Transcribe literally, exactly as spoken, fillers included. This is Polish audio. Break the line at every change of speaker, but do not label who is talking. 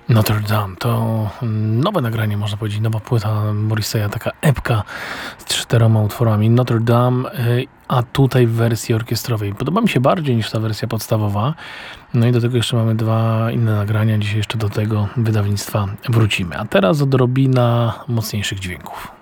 Notre Dame to nowe nagranie, można powiedzieć, nowa płyta Morrissey'a, taka epka z czteroma utworami Notre Dame, a tutaj w wersji orkiestrowej. Podoba mi się bardziej niż ta wersja podstawowa. No i do tego jeszcze mamy dwa inne nagrania. Dzisiaj jeszcze do tego wydawnictwa wrócimy. A teraz odrobina mocniejszych dźwięków.